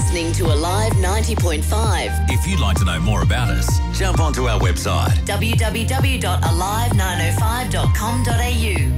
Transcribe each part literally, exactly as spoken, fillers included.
listening to Alive ninety point five. If you'd like to know more about us, jump onto our website w w w dot alive nine oh five dot com dot a u.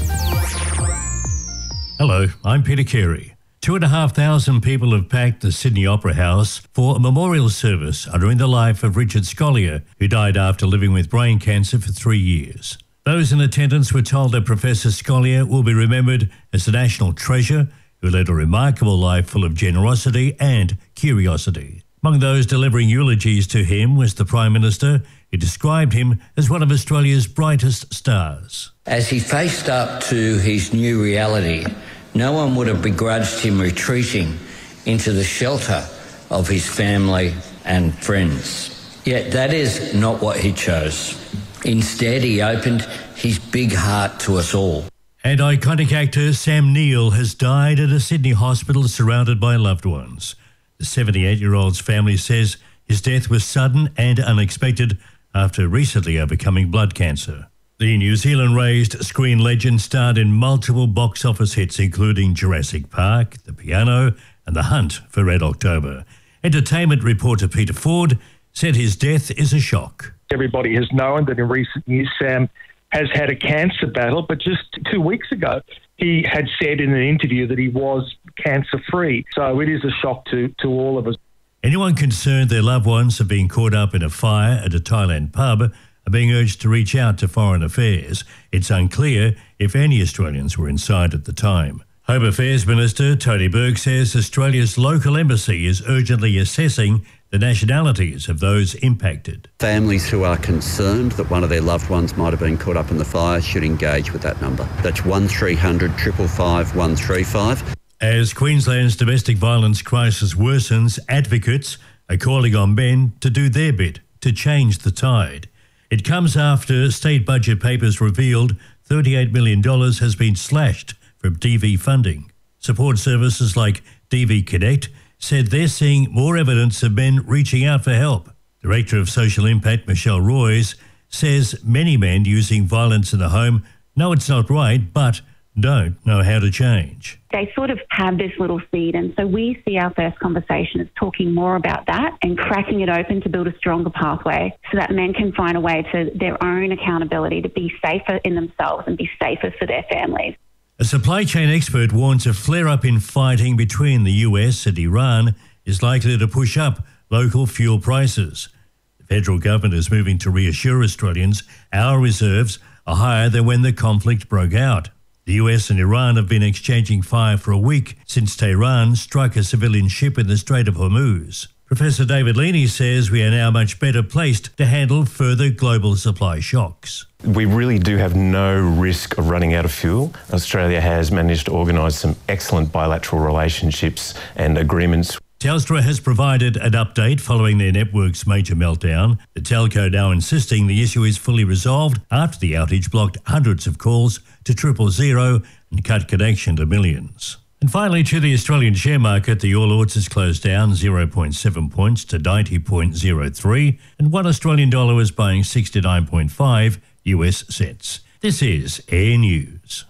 Hello, I'm Peter Carey. Two and a half thousand people have packed the Sydney Opera House for a memorial service honouring the life of Richard Scolyer, who died after living with brain cancer for three years. Those in attendance were told that Professor Scolyer will be remembered as a national treasure who led a remarkable life full of generosity and curiosity. Among those delivering eulogies to him was the Prime Minister, who described him as one of Australia's brightest stars. As he faced up to his new reality, no one would have begrudged him retreating into the shelter of his family and friends. Yet that is not what he chose. Instead, he opened his big heart to us all. And iconic actor Sam Neill has died at a Sydney hospital surrounded by loved ones. The seventy-eight-year-old's family says his death was sudden and unexpected after recently overcoming blood cancer. The New Zealand-raised screen legend starred in multiple box office hits including Jurassic Park, The Piano and The Hunt for Red October. Entertainment reporter Peter Ford said his death is a shock. Everybody has known that in recent years Sam has had a cancer battle, but just two weeks ago he had said in an interview that he was cancer-free. So it is a shock to, to all of us. Anyone concerned their loved ones have been caught up in a fire at a Thailand pub are being urged to reach out to Foreign Affairs. It's unclear if any Australians were inside at the time. Home Affairs Minister Tony Burke says Australia's local embassy is urgently assessing the nationalities of those impacted. Families who are concerned that one of their loved ones might have been caught up in the fire should engage with that number. That's one three hundred five five five one three five. As Queensland's domestic violence crisis worsens, advocates are calling on men to do their bit to change the tide. It comes after state budget papers revealed thirty-eight million dollars has been slashed from D V funding. Support services like D V Connect said they're seeing more evidence of men reaching out for help. Director of Social Impact Michelle Royce says many men using violence in the home know it's not right, but don't know how to change. They sort of have this little seed, and so we see our first conversation as talking more about that and cracking it open to build a stronger pathway so that men can find a way to their own accountability to be safer in themselves and be safer for their families. A supply chain expert warns a flare-up in fighting between the U S and Iran is likely to push up local fuel prices. The federal government is moving to reassure Australians our reserves are higher than when the conflict broke out. The U S and Iran have been exchanging fire for a week since Tehran struck a civilian ship in the Strait of Hormuz. Professor David Leaney says we are now much better placed to handle further global supply shocks. We really do have no risk of running out of fuel. Australia has managed to organise some excellent bilateral relationships and agreements. Telstra has provided an update following their network's major meltdown. The telco now insisting the issue is fully resolved after the outage blocked hundreds of calls to triple zero and cut connection to millions. And finally, to the Australian share market, the All Ords has closed down zero point seven points to ninety point zero three, and one Australian dollar is buying sixty-nine point five U S cents. This is Air News.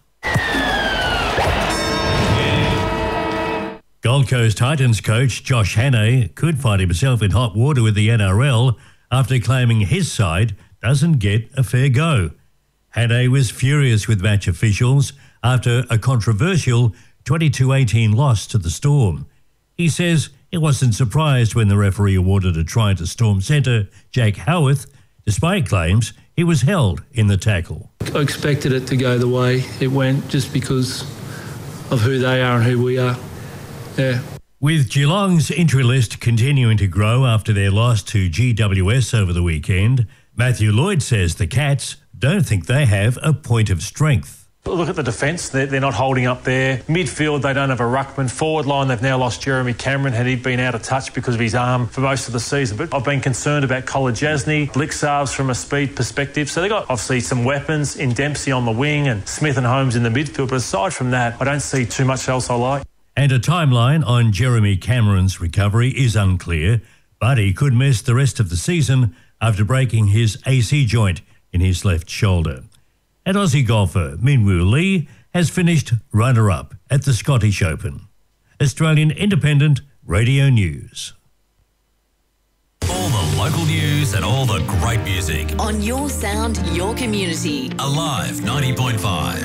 Gold Coast Titans coach Josh Hannay could find himself in hot water with the N R L after claiming his side doesn't get a fair go. Hannay was furious with match officials after a controversial twenty-two eighteen loss to the Storm. He says he wasn't surprised when the referee awarded a try to Storm centre Jake Howarth, despite claims he was held in the tackle. I expected it to go the way it went just because of who they are and who we are. Yeah. With Geelong's entry list continuing to grow after their loss to G W S over the weekend, Matthew Lloyd says the Cats don't think they have a point of strength. Look at the defence, they're, they're not holding up there. Midfield, they don't have a ruckman. Forward line, they've now lost Jeremy Cameron, had he been out of touch because of his arm for most of the season. But I've been concerned about Kolodjasny, Blixarves from a speed perspective. So they've got, obviously, some weapons in Dempsey on the wing and Smith and Holmes in the midfield. But aside from that, I don't see too much else I like. And a timeline on Jeremy Cameron's recovery is unclear, but he could miss the rest of the season after breaking his A C joint in his left shoulder. And Aussie golfer Minwoo Lee has finished runner-up at the Scottish Open. Australian independent Radio News. All the local news and all the great music. On your sound, your community. Alive ninety point five.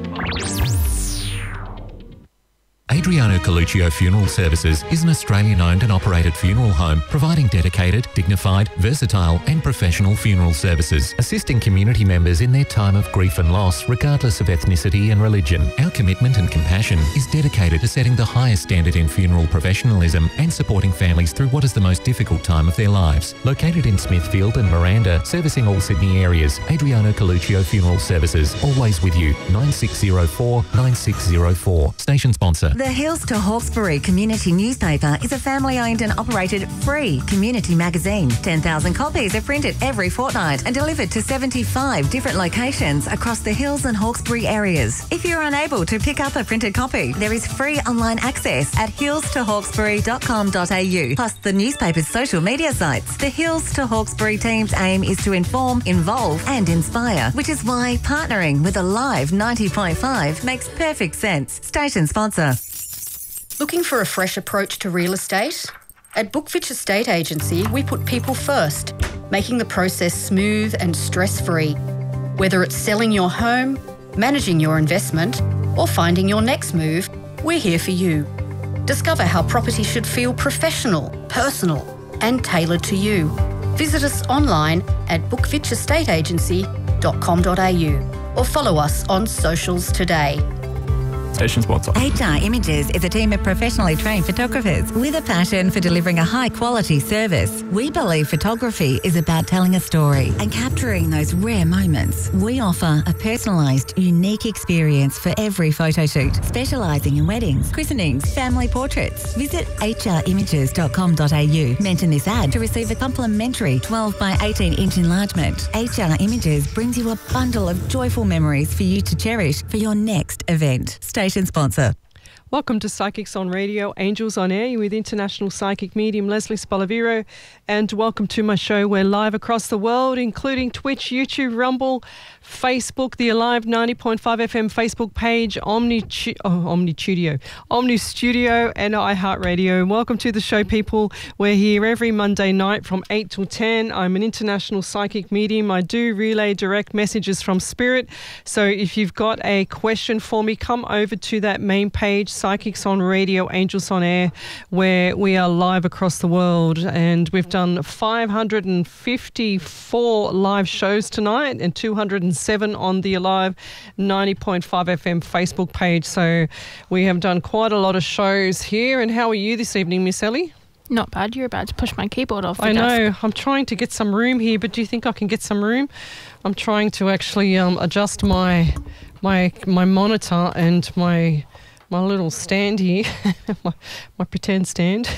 Adriano Coluccio Funeral Services is an Australian-owned and operated funeral home providing dedicated, dignified, versatile and professional funeral services, assisting community members in their time of grief and loss regardless of ethnicity and religion. Our commitment and compassion is dedicated to setting the highest standard in funeral professionalism and supporting families through what is the most difficult time of their lives. Located in Smithfield and Miranda, servicing all Sydney areas, Adriano Coluccio Funeral Services, always with you. nine six zero four nine six zero four. Station sponsor. The Hills to Hawkesbury Community Newspaper is a family-owned and operated free community magazine. ten thousand copies are printed every fortnight and delivered to seventy-five different locations across the Hills and Hawkesbury areas. If you're unable to pick up a printed copy, there is free online access at hills to hawkesbury dot com dot a u, plus the newspaper's social media sites. The Hills to Hawkesbury team's aim is to inform, involve and inspire, which is why partnering with Alive ninety point five makes perfect sense. Station sponsor. Looking for a fresh approach to real estate? At Bookfitch Estate Agency, we put people first, making the process smooth and stress-free. Whether it's selling your home, managing your investment, or finding your next move, we're here for you. Discover how property should feel professional, personal, and tailored to you. Visit us online at bookfitch estate agency dot com dot a u or follow us on socials today. Station sponsor. H R Images is a team of professionally trained photographers with a passion for delivering a high-quality service. We believe photography is about telling a story and capturing those rare moments. We offer a personalised, unique experience for every photo shoot, specialising in weddings, christenings, family portraits. Visit h r images dot com dot a u. Mention this ad to receive a complimentary twelve by eighteen inch enlargement. H R Images brings you a bundle of joyful memories for you to cherish for your next event. Station sponsor. Welcome to Psychics on Radio, Angels on Air. You're with international psychic medium Leslie Spolaviro, and welcome to my show. We're live across the world, including Twitch, YouTube, Rumble, Facebook, the Alive ninety point five F M Facebook page, Omni, oh, Omni Studio, Omni Studio, and iHeartRadio. Welcome to the show, people. We're here every Monday night from eight till ten. I'm an international psychic medium. I do relay direct messages from Spirit. So if you've got a question for me, come over to that main page, Psychics on Radio, Angels on Air, where we are live across the world. And we've done five hundred fifty-four live shows tonight and two hundred seven on the Alive ninety point five F M Facebook page. So we have done quite a lot of shows here. And how are you this evening, Miss Ellie? Not bad. You're about to push my keyboard off the I desk. know. I'm trying to get some room here, but do you think I can get some room? I'm trying to actually um, adjust my my my monitor and my my little stand here, my, my pretend stand,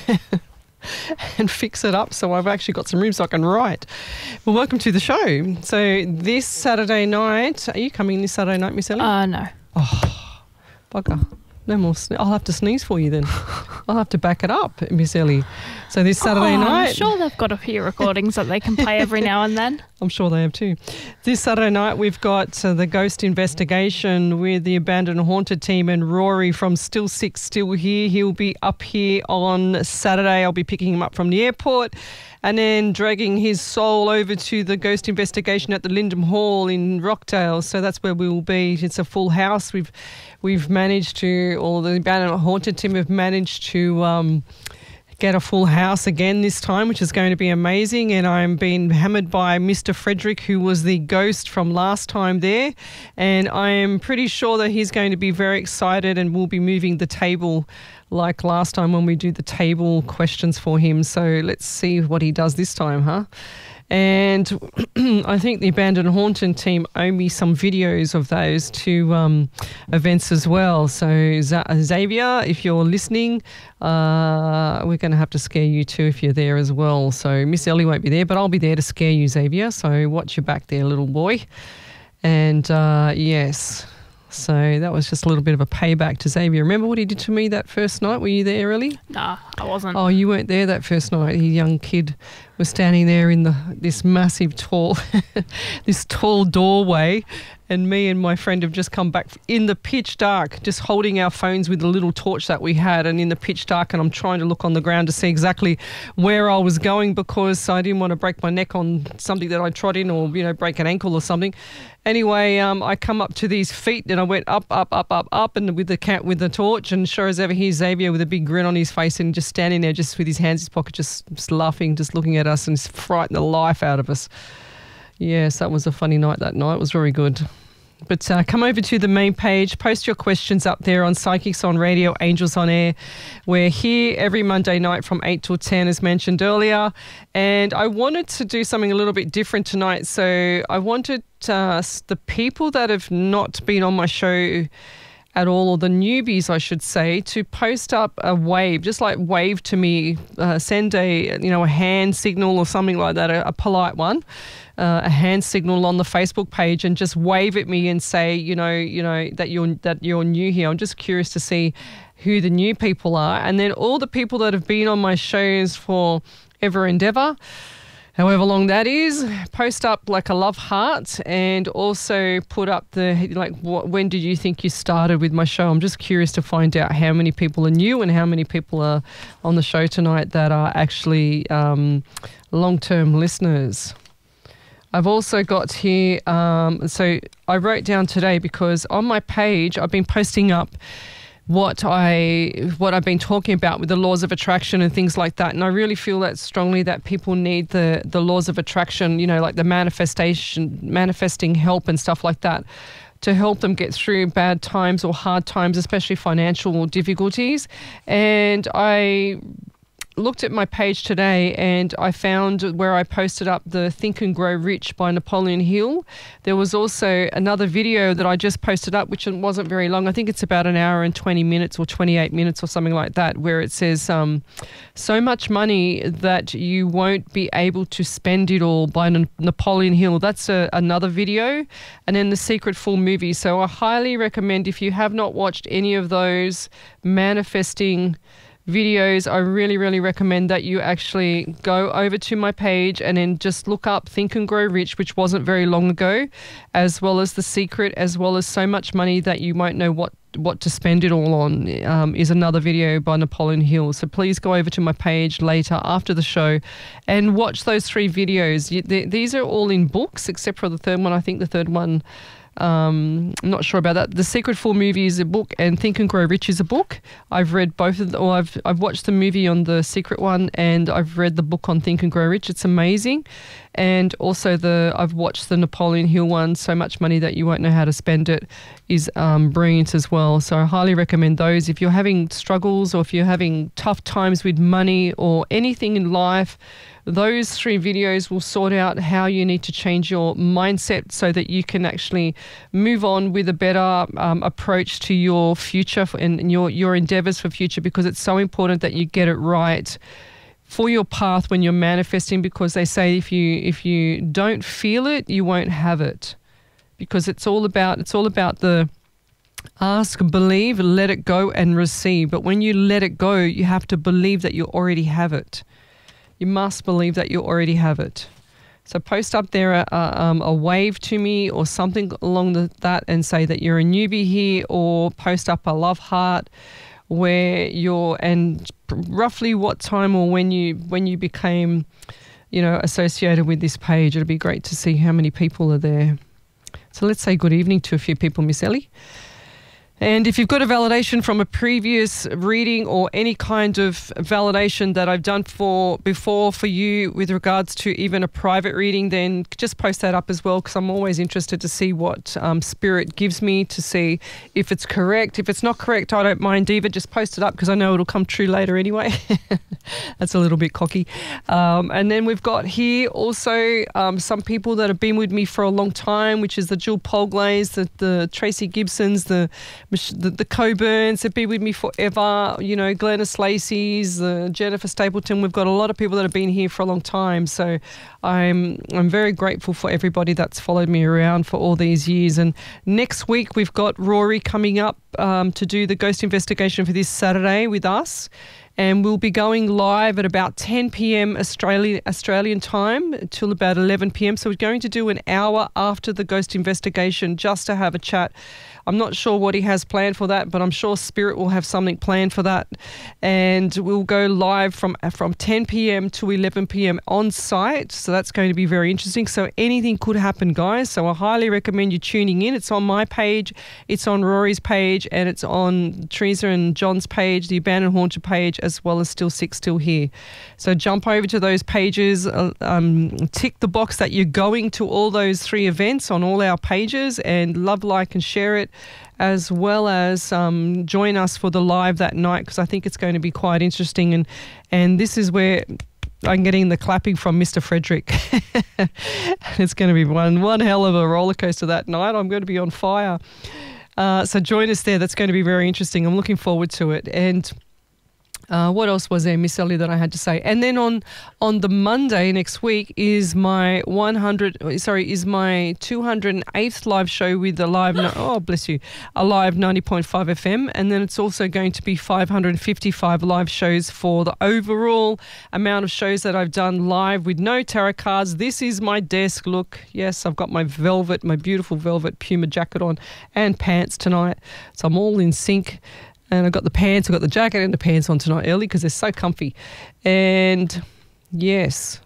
and fix it up so I've actually got some room so I can write. Well, welcome to the show. So this Saturday night, are you coming this Saturday night, Miss Ellie? Uh, no. Oh, bugger. No more. Sne- I'll have to sneeze for you then. I'll have to back it up, Miss Ellie. So this Saturday oh, night. I'm sure they've got a few recordings that they can play every now and then. I'm sure they have too. This Saturday night we've got uh, the Ghost Investigation with the Abandoned Haunted team, and Rory from Still Sick, Still Here. He'll be up here on Saturday. I'll be picking him up from the airport and then dragging his soul over to the Ghost Investigation at the Lyndon Hall in Rockdale. So that's where we will be. It's a full house. We've we've managed to, or the Abandoned Haunted team have managed to um, get a full house again this time, which is going to be amazing. And I'm being hammered by Mister Frederick, who was the ghost from last time there. And I am pretty sure that he's going to be very excited and will be moving the table like last time when we do the table questions for him. So let's see what he does this time, huh? And I think the Abandoned Haunted team owe me some videos of those two um, events as well. So Z- Xavier, if you're listening, uh, we're going to have to scare you too if you're there as well. So Miss Ellie won't be there, but I'll be there to scare you, Xavier. So watch your back there, little boy. And uh, yes, so that was just a little bit of a payback to Xavier. Remember what he did to me that first night? Were you there, Ellie? Nah, I wasn't. Oh, you weren't there that first night. He young kid We're standing there in the this massive tall, this tall doorway, and me and my friend have just come back in the pitch dark, just holding our phones with the little torch that we had, and in the pitch dark, and I'm trying to look on the ground to see exactly where I was going because I didn't want to break my neck on something that I trod in, or, you know, break an ankle or something. Anyway, um, I come up to these feet and I went up, up, up, up, up, and with the cat with the torch, and sure as ever, here's Xavier with a big grin on his face and just standing there, just with his hands in his pocket, just, just laughing, just looking at us and frightened the life out of us. Yes, that was a funny night that night. It was very good. But uh, come over to the main page, post your questions up there on Psychics on Radio, Angels on Air. We're here every Monday night from eight till ten, as mentioned earlier. And I wanted to do something a little bit different tonight. So I wanted uh, the people that have not been on my show at all, or the newbies, I should say, to post up a wave, just like wave to me, uh, send a, you know, a hand signal or something like that, a, a polite one. Uh, a hand signal on the Facebook page, and just wave at me and say, you know, you know that you're that you're new here. I'm just curious to see who the new people are, and then all the people that have been on my shows for ever and ever, however long that is, post up like a love heart, and also put up the like, what, when did you think you started with my show? I'm just curious to find out how many people are new and how many people are on the show tonight that are actually um, long-term listeners. I've also got here, um, so I wrote down today because on my page I've been posting up what, I, what I've been talking about with the laws of attraction and things like that, and I really feel that strongly that people need the, the laws of attraction, you know, like the manifestation, manifesting help and stuff like that, to help them get through bad times or hard times, especially financial difficulties. And I looked at my page today and I found where I posted up the Think and Grow Rich by Napoleon Hill. There was also another video that I just posted up, which wasn't very long. I think it's about an hour and twenty minutes or twenty-eight minutes or something like that, where it says um, so much money that you won't be able to spend it all by N- Napoleon Hill. That's a, another video. And then The Secret Full movie. So I highly recommend, if you have not watched any of those manifesting videos, I really, really recommend that you actually go over to my page and then just look up Think and Grow Rich, which wasn't very long ago, as well as The Secret, as well as So Much Money That You Won't Know What what to spend it all on, um, is another video by Napoleon Hill. So please go over to my page later after the show and watch those three videos. You, they, these are all in books, except for the third one. I think the third one, Um, I'm not sure about that. The Secret Full movie is a book, and Think and Grow Rich is a book. I've read both of them, or I've I've watched the movie on the Secret one, and I've read the book on Think and Grow Rich. It's amazing. And also the I've watched the Napoleon Hill one, So Much Money That You Won't Know How to Spend It, is um, brilliant as well. So I highly recommend those. If you're having struggles, or if you're having tough times with money or anything in life, those three videos will sort out how you need to change your mindset so that you can actually move on with a better um, approach to your future and, and your, your endeavors for future, because it's so important that you get it right for your path when you're manifesting, because they say if you if you don't feel it, you won't have it, because it's all about it's all about the ask, believe, let it go and receive. But when you let it go, you have to believe that you already have it. You must believe that you already have it. So post up there a, a, um, a wave to me or something along the, that, and say that you're a newbie here, or post up a love heart where you're, and roughly what time or when you when you became, you know, associated with this page. It'd be great to see how many people are there. So let's say good evening to a few people, Miss Ellie. And if you've got a validation from a previous reading or any kind of validation that I've done for before for you with regards to even a private reading, then just post that up as well, because I'm always interested to see what um, Spirit gives me, to see if it's correct. If it's not correct, I don't mind either. Just post it up, because I know it'll come true later anyway. That's a little bit cocky. Um, and then we've got here also um, some people that have been with me for a long time, which is the Jill Polglays, the, the Tracy Gibsons, the The, the Coburns have been with me forever, you know, Glennis Lacey's, uh, Jennifer Stapleton. We've got a lot of people that have been here for a long time. So I'm I'm very grateful for everybody that's followed me around for all these years. And next week we've got Rory coming up um, to do the ghost investigation for this Saturday with us. and we'll be going live at about ten p.m. Australian Australian time till about eleven p.m. So we're going to do an hour after the ghost investigation just to have a chat. I'm not sure what he has planned for that, but I'm sure Spirit will have something planned for that. And we'll go live from from ten p.m. to eleven p.m. on site. So that's going to be very interesting. So anything could happen, guys. So I highly recommend you tuning in. It's on my page, it's on Rory's page, and it's on Teresa and John's page, the Abandoned Haunted page, as well as Still Sick, Still Here. So jump over to those pages, uh, um, tick the box that you're going to all those three events on all our pages, and love, like, and share it, as well as um, join us for the live that night, because I think it's going to be quite interesting. And and this is where I'm getting the clapping from Mister Frederick. It's going to be one one hell of a roller coaster that night. I'm going to be on fire. Uh, so join us there. That's going to be very interesting. I'm looking forward to it. And Uh, what else was there, Miss Ellie, that I had to say? And then on on the Monday next week is my one hundred, sorry, is my two hundred eighth live show with a live, no, oh bless you, a live ninety point five F M, and then it's also going to be five hundred fifty-five live shows for the overall amount of shows that I've done live with no tarot cards. This is my desk. Look, yes, I've got my velvet, my beautiful velvet Puma jacket on and pants tonight, so I'm all in sync. And I've got the pants, I've got the jacket and the pants on tonight early because they're so comfy. And yes,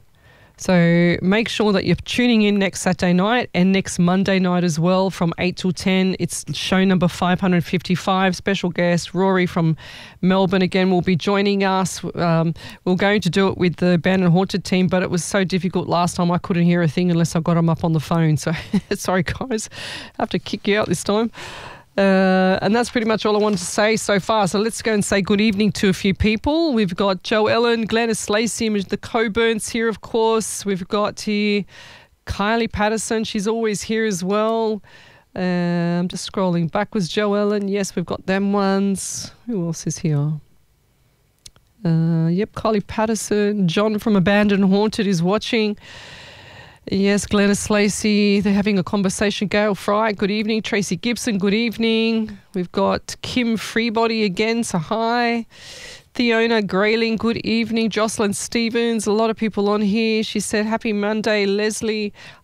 so make sure that you're tuning in next Saturday night and next Monday night as well from eight till ten. It's show number five hundred fifty-five. Special guest Rory from Melbourne again will be joining us. Um, we're going to do it with the Abandoned Haunted team, but it was so difficult last time I couldn't hear a thing unless I got them up on the phone. So sorry guys, I have to kick you out this time. Uh, and that's pretty much all I wanted to say so far. So let's go and say good evening to a few people. We've got Joe Ellen, Glenys Lacey, the Coburns here, of course. We've got here Kylie Patterson. She's always here as well. Uh, I'm just scrolling backwards. Joe Ellen. Yes, we've got them ones. Who else is here? Uh, yep, Kylie Patterson. John from Abandoned Haunted is watching. Yes, Glenys Lacey, they're having a conversation. Gail Fry, good evening. Tracy Gibson, good evening. We've got Kim Freebody again, so hi. Theona Grayling, good evening. Jocelyn Stevens, a lot of people on here. She said, happy Monday, Leslie.